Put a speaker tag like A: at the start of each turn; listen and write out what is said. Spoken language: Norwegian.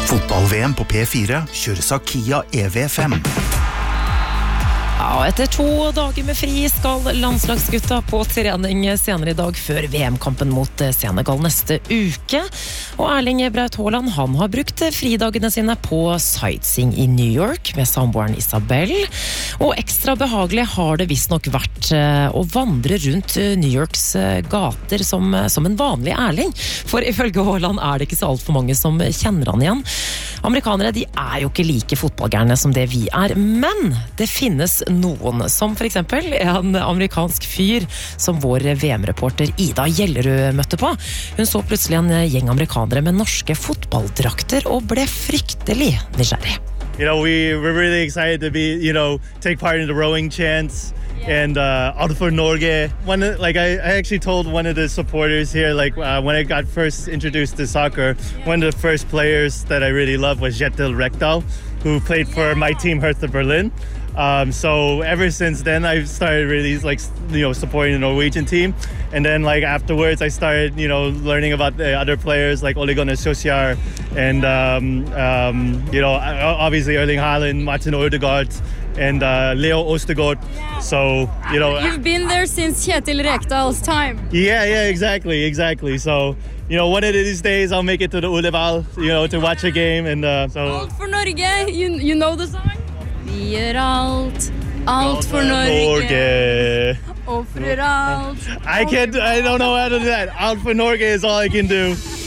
A: Fotball-VM på P4 kjøres av Kia EV5.
B: Ja, etter 2 dager med fri skal landslagsgutta på trening senere I dag før VM-kampen mot Senegal neste uke. Og Erling Braut Haaland, han har brukt fridagene sine på sightseeing I New York med samboeren Isabel. Og ekstra behagelig har det visst nok vært å vandre rundt New Yorks gater som en vanlig Erling. For ifølge Haaland det ikke så alt for mange som kjenner han igjen. Amerikanere, de jo ikke like fotballgærne som det vi men det finnes noen, som for eksempel en amerikansk fyr som vår VM-reporter Ida Gjellerud møtte på. Hun så plutselig en gjeng amerikanere med norske fotballdrakter og ble fryktelig nysgjerrig.
C: You know, we're really excited to be, take part in the rowing chants. And Alt for Norge. I actually told one of the supporters here, when I got first introduced to soccer, one of the first players that I really loved was Kjetil Rekdal, who played for my team Hertha Berlin. So ever since then, I've started really supporting the Norwegian team. And then afterwards, I started learning about the other players like Ole Gunnar Solskjær and obviously Erling Haaland, Martin Ødegaard, and Leo Østegård. So
D: you've been there since Kjetil Rekdal's time.
C: Yeah, exactly. So one of these days I'll make it to the Ullevål, to watch a game. And
D: Alt for Norge, you know the song? Vi alt for Norge. Offrer alt.
C: I don't know how to do that. Alt for Norge is all I can do.